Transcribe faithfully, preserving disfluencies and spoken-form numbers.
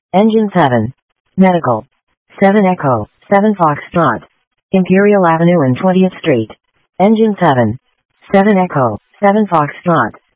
Engine seven. Medical. seven Echo, seven Foxtrot. Imperial Avenue and twentieth Street. Engine seven. seven Echo, seven Foxtrot.